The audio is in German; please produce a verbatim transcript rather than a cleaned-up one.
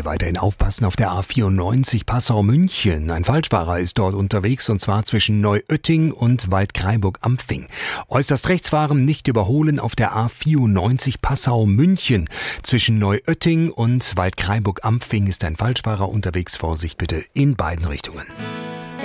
weiterhin aufpassen auf der A vierundneunzig Passau-München. Ein Falschfahrer ist dort unterwegs und zwar zwischen Neuötting und Waldkraiburg-Ampfing. Äußerst rechts fahren, nicht überholen auf der A vierundneunzig Passau-München. Zwischen Neuötting und Waldkraiburg-Ampfing ist ein Falschfahrer unterwegs. Vorsicht bitte in beiden Richtungen.